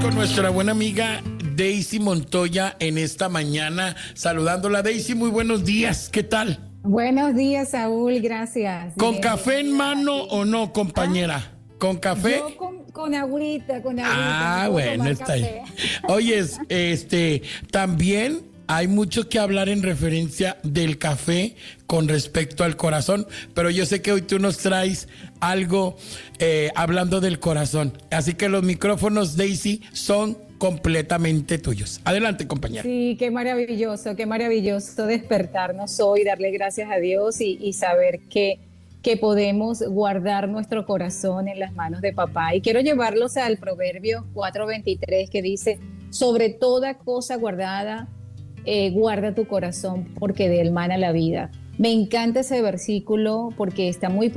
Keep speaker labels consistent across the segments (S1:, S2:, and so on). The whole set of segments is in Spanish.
S1: con nuestra buena amiga Daisy Montoya en esta mañana. Saludándola, Daisy, muy buenos días. ¿Qué tal?
S2: Buenos días, Saúl, gracias.
S1: ¿Con café en mano o no, compañera? ¿Con café?
S2: Yo con agüita,
S1: Ah,
S2: no puedo
S1: bueno,
S2: tomar
S1: está
S2: café.
S1: ahí. Oyes, también hay mucho que hablar en referencia del café con respecto al corazón, pero yo sé que hoy tú nos traes algo hablando del corazón. Así que los micrófonos, Daisy, son completamente tuyos. Adelante, compañera.
S2: Sí, qué maravilloso despertarnos hoy, darle gracias a Dios y saber que podemos guardar nuestro corazón en las manos de papá. Y quiero llevarlos al Proverbio 4:23 que dice, sobre toda cosa guardada, guarda tu corazón porque de él mana la vida. Me encanta ese versículo porque está muy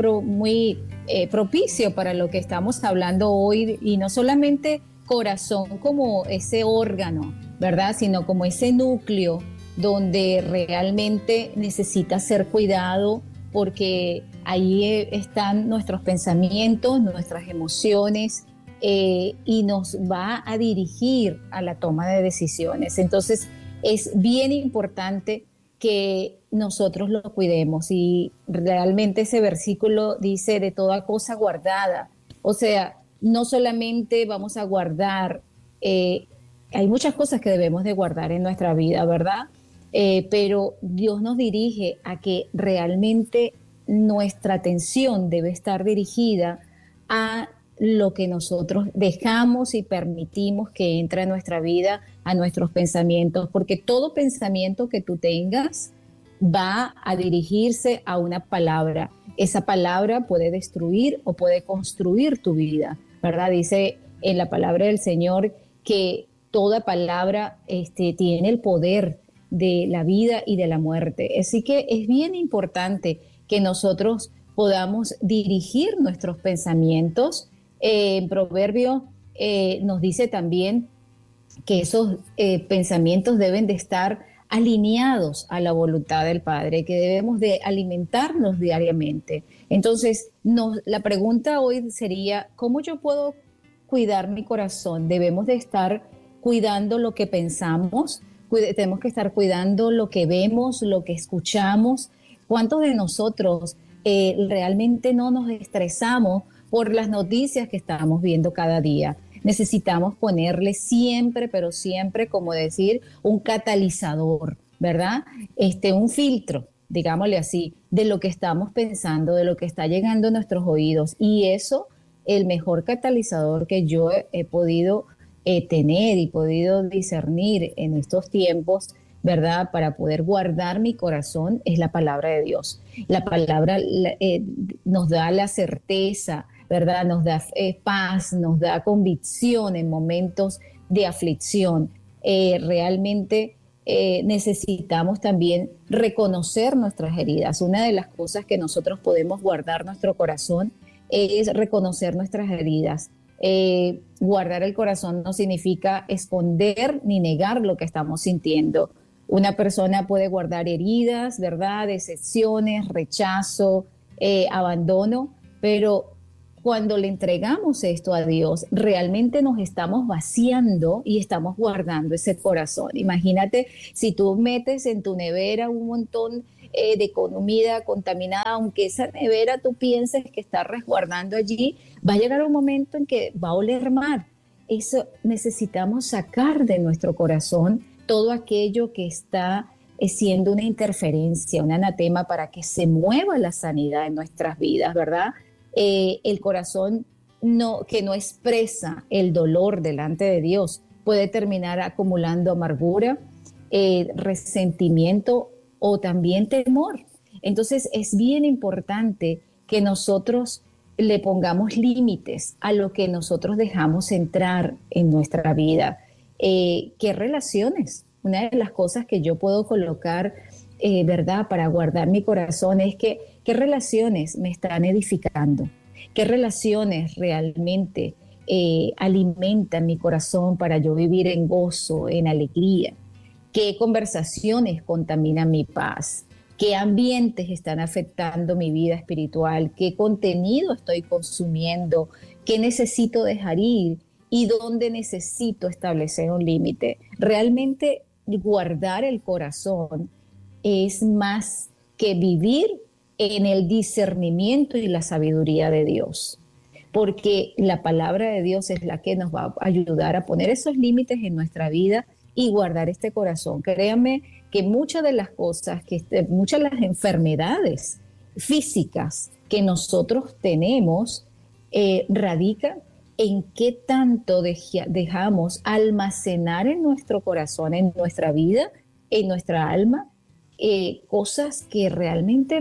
S2: propicio para lo que estamos hablando hoy, y no solamente corazón como ese órgano, ¿verdad? Sino como ese núcleo donde realmente necesita ser cuidado, porque ahí están nuestros pensamientos, nuestras emociones, y nos va a dirigir a la toma de decisiones. Entonces es bien importante que nosotros lo cuidemos, y realmente ese versículo dice de toda cosa guardada, o sea, no solamente vamos a guardar, hay muchas cosas que debemos de guardar en nuestra vida, ¿verdad? Pero Dios nos dirige a que realmente nuestra atención debe estar dirigida a lo que nosotros dejamos y permitimos que entre en nuestra vida, a nuestros pensamientos, porque todo pensamiento que tú tengas va a dirigirse a una palabra. Esa palabra puede destruir o puede construir tu vida, ¿verdad? Dice en la palabra del Señor que toda palabra tiene el poder de la vida y de la muerte. Así que es bien importante que nosotros podamos dirigir nuestros pensamientos. En Proverbio nos dice también que esos pensamientos deben de estar alineados a la voluntad del Padre, que debemos de alimentarnos diariamente. Entonces, la pregunta hoy sería, ¿cómo yo puedo cuidar mi corazón? Debemos de estar cuidando lo que pensamos, tenemos que estar cuidando lo que vemos, lo que escuchamos. ¿Cuántos de nosotros realmente no nos estresamos por las noticias que estamos viendo cada día? Necesitamos ponerle siempre, pero siempre, como decir, un catalizador, ¿verdad? Un filtro, digámosle así, de lo que estamos pensando, de lo que está llegando a nuestros oídos. Y eso, el mejor catalizador que yo he podido tener y podido discernir en estos tiempos, ¿verdad? Para poder guardar mi corazón, es la palabra de Dios. La palabra nos da la certeza, ¿verdad? Nos da paz, nos da convicción en momentos de aflicción. Realmente necesitamos también reconocer nuestras heridas. Una de las cosas que nosotros podemos guardar nuestro corazón es reconocer nuestras heridas. Guardar el corazón no significa esconder ni negar lo que estamos sintiendo. Una persona puede guardar heridas, ¿verdad? Decepciones, rechazo, abandono, pero cuando le entregamos esto a Dios, realmente nos estamos vaciando y estamos guardando ese corazón. Imagínate si tú metes en tu nevera un montón de comida contaminada, aunque esa nevera tú pienses que está resguardando allí, va a llegar un momento en que va a oler mal. Eso necesitamos sacar de nuestro corazón todo aquello que está siendo una interferencia, un anatema para que se mueva la sanidad en nuestras vidas, ¿verdad? El corazón que no expresa el dolor delante de Dios puede terminar acumulando amargura, resentimiento o también temor. Entonces es bien importante que nosotros le pongamos límites a lo que nosotros dejamos entrar en nuestra vida. ¿Qué relaciones? Una de las cosas que yo puedo colocar, ¿verdad?, para guardar mi corazón es que qué relaciones me están edificando, qué relaciones realmente alimentan mi corazón para yo vivir en gozo, en alegría, qué conversaciones contaminan mi paz, qué ambientes están afectando mi vida espiritual, qué contenido estoy consumiendo, qué necesito dejar ir y dónde necesito establecer un límite. Realmente guardar el corazón es más que vivir en el discernimiento y la sabiduría de Dios, porque la palabra de Dios es la que nos va a ayudar a poner esos límites en nuestra vida y guardar este corazón. Créanme que muchas de las cosas, muchas de las enfermedades físicas que nosotros tenemos radican en qué tanto dejamos almacenar en nuestro corazón, en nuestra vida, en nuestra alma, cosas que realmente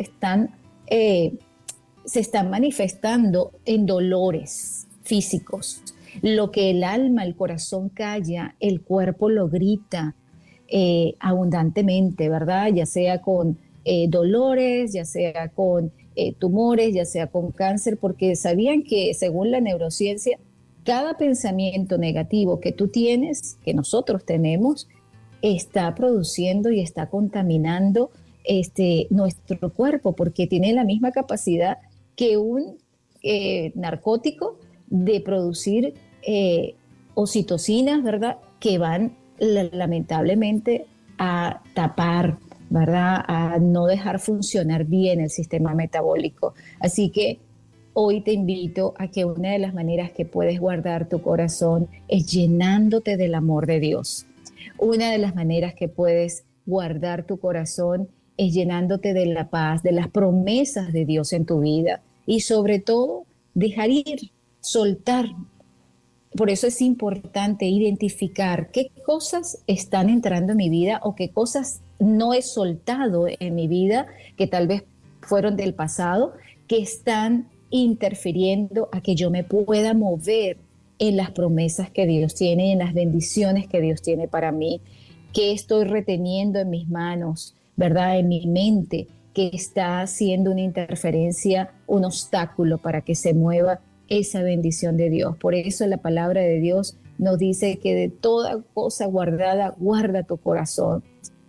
S2: se están manifestando en dolores físicos. Lo que el alma, el corazón calla, el cuerpo lo grita abundantemente, ¿verdad? Ya sea con dolores, ya sea con tumores, ya sea con cáncer, porque sabían que según la neurociencia, cada pensamiento negativo que tú tienes, que nosotros tenemos, está produciendo y está contaminando nuestro cuerpo, porque tiene la misma capacidad que un narcótico de producir oxitocinas, ¿verdad? Que van lamentablemente a tapar, ¿verdad? A no dejar funcionar bien el sistema metabólico. Así que hoy te invito a que una de las maneras que puedes guardar tu corazón es llenándote del amor de Dios. Una de las maneras que puedes guardar tu corazón es llenándote de la paz, de las promesas de Dios en tu vida y sobre todo dejar ir, soltar. Por eso es importante identificar qué cosas están entrando en mi vida o qué cosas no he soltado en mi vida, que tal vez fueron del pasado, que están interfiriendo a que yo me pueda mover en las promesas que Dios tiene y en las bendiciones que Dios tiene para mí, que estoy reteniendo en mis manos, ¿verdad? En mi mente, que está haciendo una interferencia, un obstáculo para que se mueva esa bendición de Dios. Por eso la palabra de Dios nos dice que de toda cosa guardada, guarda tu corazón.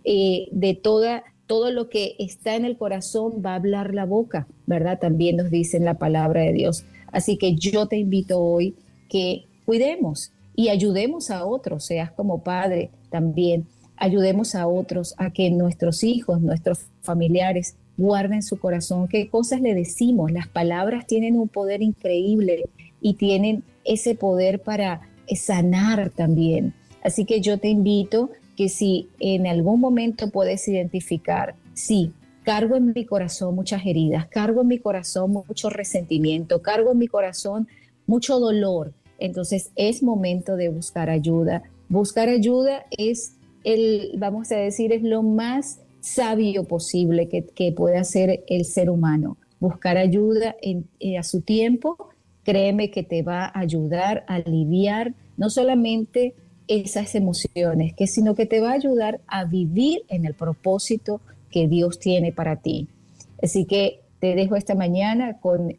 S2: Todo lo que está en el corazón va a hablar la boca, ¿verdad? También nos dice en la palabra de Dios. Así que yo te invito hoy que cuidemos y ayudemos a otros, seas como padre también, ayudemos a otros a que nuestros hijos, nuestros familiares guarden su corazón. ¿Qué cosas le decimos? Las palabras tienen un poder increíble y tienen ese poder para sanar también. Así que yo te invito que si en algún momento puedes identificar, sí, cargo en mi corazón muchas heridas, cargo en mi corazón mucho resentimiento, cargo en mi corazón mucho dolor, entonces es momento de buscar ayuda. Buscar ayuda es vamos a decir, es lo más sabio posible que puede hacer el ser humano. Buscar ayuda a su tiempo, créeme que te va a ayudar a aliviar no solamente esas emociones, sino que te va a ayudar a vivir en el propósito que Dios tiene para ti. Así que te dejo esta mañana con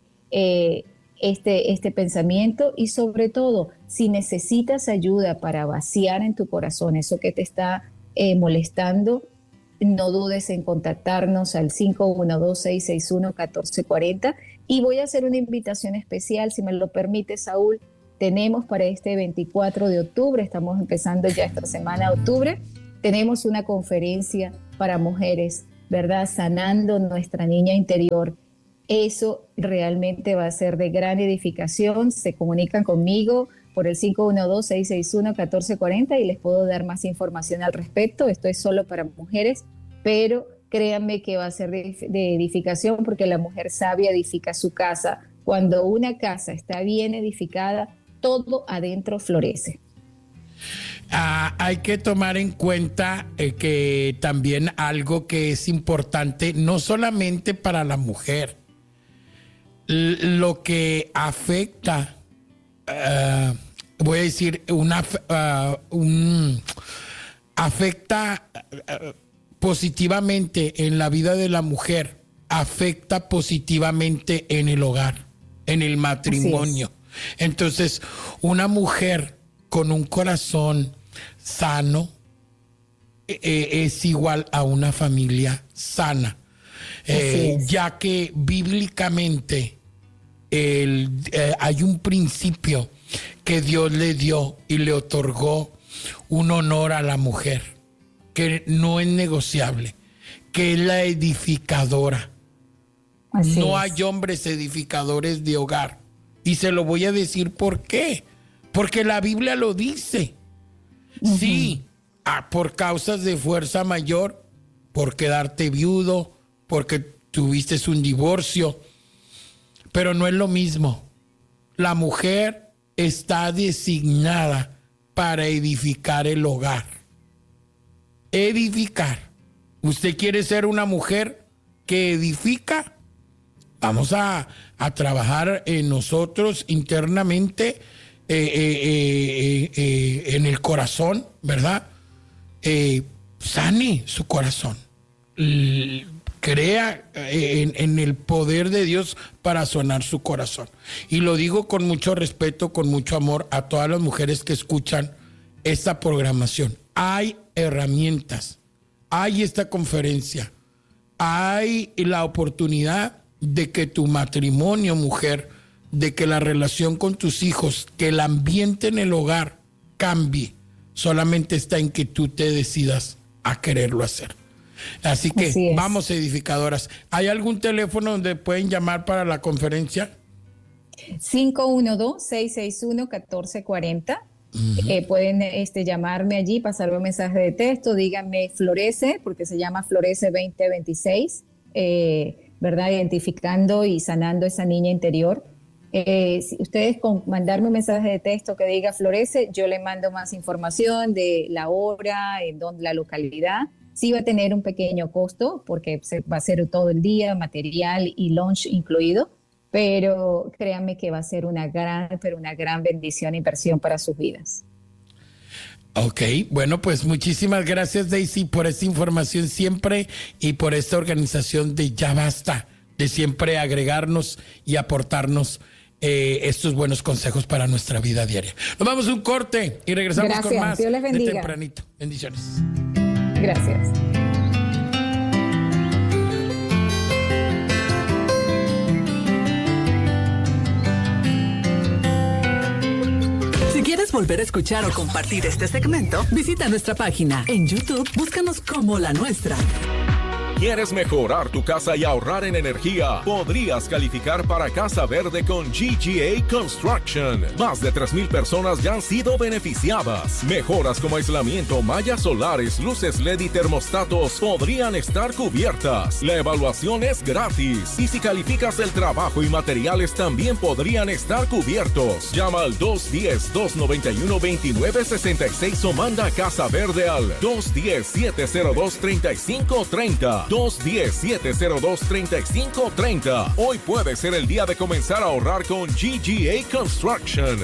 S2: este pensamiento y sobre todo, si necesitas ayuda para vaciar en tu corazón eso que te está molestando, no dudes en contactarnos al 512-661-1440 y voy a hacer una invitación especial, si me lo permite, Saúl. Tenemos para este 24 de octubre, estamos empezando ya esta semana de octubre, tenemos una conferencia para mujeres, ¿verdad? Sanando nuestra niña interior. Eso realmente va a ser de gran edificación. Se comunican conmigo por el 512-661-1440 y les puedo dar más información al respecto. Esto es solo para mujeres, pero créanme que va a ser de edificación porque la mujer sabia edifica su casa. Cuando una casa está bien edificada, todo adentro florece.
S1: Hay que tomar en cuenta que también algo que es importante, no solamente para la mujer, lo que afecta, voy a decir, afecta positivamente en la vida de la mujer, afecta positivamente en el hogar, en el matrimonio. Entonces, una mujer con un corazón sano es igual a una familia sana, ya que bíblicamente hay un principio que Dios le dio y le otorgó un honor a la mujer, que no es negociable, que es la edificadora.
S2: Así
S1: no
S2: es.
S1: hay hombres edificadores de hogar. Y se lo voy a decir por qué. Porque la Biblia lo dice. Sí, por causas de fuerza mayor, por quedarte viudo, porque tuviste un divorcio, pero no es lo mismo. La mujer está designada para edificar el hogar. Edificar. ¿Usted quiere ser una mujer que edifica? Vamos a trabajar en nosotros internamente, en el corazón, ¿verdad? Sane su corazón. Crea en el poder de Dios para sanar su corazón. Y lo digo con mucho respeto, con mucho amor a todas las mujeres que escuchan esta programación. Hay herramientas, hay esta conferencia, hay la oportunidad de que tu matrimonio, mujer, de que la relación con tus hijos, que el ambiente en el hogar cambie. Solamente está en que tú te decidas a quererlo hacer. Así que vamos, edificadoras. ¿Hay algún teléfono donde pueden llamar para la conferencia?
S2: 512-661-1440. Pueden llamarme allí, pasarme un mensaje de texto, díganme Florece, porque se llama Florece 2026, ¿verdad? Identificando y sanando esa niña interior. Si ustedes con mandarme un mensaje de texto que diga Florece, yo le mando más información de la hora, en dónde, la localidad. Sí va a tener un pequeño costo porque va a ser todo el día, material y lunch incluido, pero créanme que va a ser una gran bendición e inversión para sus vidas.
S1: Ok, bueno, pues muchísimas gracias, Daisy, por esta información siempre y por esta organización de Ya Basta, de siempre agregarnos y aportarnos estos buenos consejos para nuestra vida diaria. Nos vamos a un corte y regresamos con más
S2: Dios les bendiga.
S1: de tempranito. Bendiciones.
S2: Gracias.
S3: Si quieres volver a escuchar o compartir este segmento, visita nuestra página. En YouTube, búscanos como La Nuestra.
S4: ¿Quieres mejorar tu casa y ahorrar en energía? Podrías calificar para Casa Verde con GGA Construction. Más de 3,000 personas ya han sido beneficiadas. Mejoras como aislamiento, mallas solares, luces LED y termostatos podrían estar cubiertas. La evaluación es gratis. Y si calificas el trabajo y materiales también podrían estar cubiertos. Llama al 210-291-2966 o manda a Casa Verde al 210-702-3530. 210-702-3530. Hoy puede ser el día de comenzar a ahorrar con GGA Construction.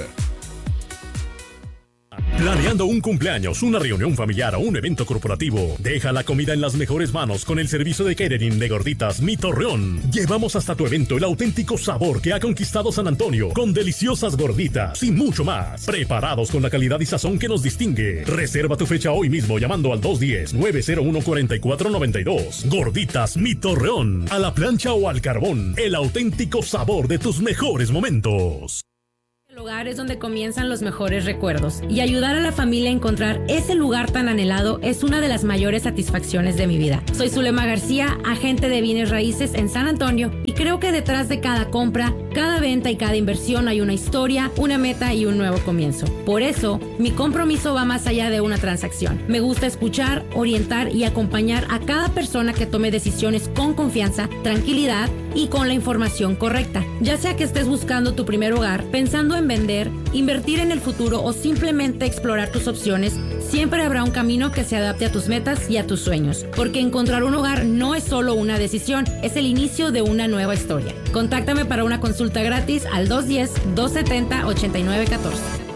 S5: Planeando un cumpleaños, una reunión familiar o un evento corporativo, deja la comida en las mejores manos con el servicio de catering de Gorditas Mi Torreón. Llevamos hasta tu evento el auténtico sabor que ha conquistado San Antonio, con deliciosas gorditas y mucho más, preparados con la calidad y sazón que nos distingue. Reserva tu fecha hoy mismo llamando al 210-901-4492. Gorditas Mi Torreón, a la plancha o al carbón, el auténtico sabor de tus mejores momentos.
S6: El hogar es donde comienzan los mejores recuerdos y ayudar a la familia a encontrar ese lugar tan anhelado es una de las mayores satisfacciones de mi vida. Soy Zulema García, agente de bienes raíces en San Antonio y creo que detrás de cada compra, cada venta y cada inversión hay una historia, una meta y un nuevo comienzo. Por eso, mi compromiso va más allá de una transacción. Me gusta escuchar, orientar y acompañar a cada persona que tome decisiones con confianza, tranquilidad y con la información correcta. Ya sea que estés buscando tu primer hogar, pensando en vender, invertir en el futuro o simplemente explorar tus opciones, siempre habrá un camino que se adapte a tus metas y a tus sueños. Porque encontrar un hogar no es solo una decisión, es el inicio de una nueva historia. Contáctame para una consulta gratis al 210-270-8914.